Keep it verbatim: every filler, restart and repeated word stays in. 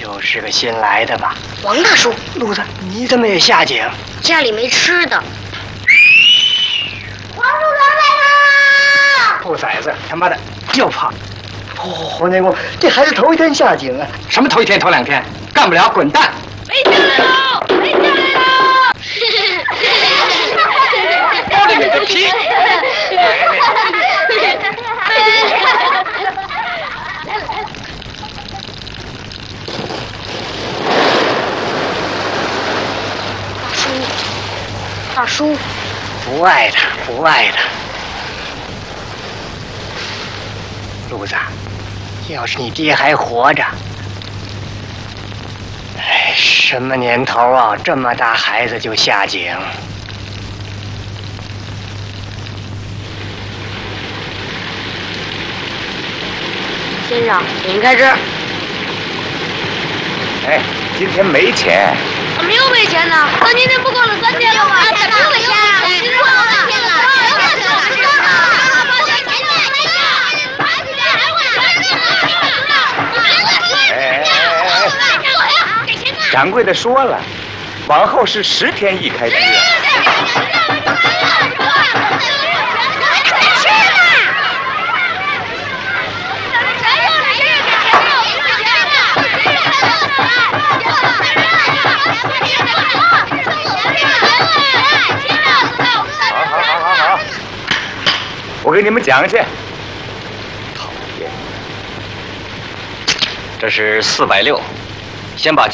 又是个新来的吧？ 王大叔， 路子，你怎么也下井？ 家里没吃的。 王主任来啦！ 兔崽子，他妈的又胖！ 黄建功，这还是头一天下井啊！ 什么头一天头两天，干不了滚蛋！ 没下来喽！没下来喽！ 我的你个屁！ 大叔， 不爱他，不爱他。路子，要是你爹还活着，哎，什么年头啊？这么大孩子就下井。 先生，请开支。 哎，今天没钱。 怎么又没钱呢？咱今天不过了三天了吗？怎么又没钱啊？今天过了三天了。 哎哎哎！掌柜的说了，往后是十天一开支。好好好好好，我给你们讲去。讨厌， 这是四百六，先把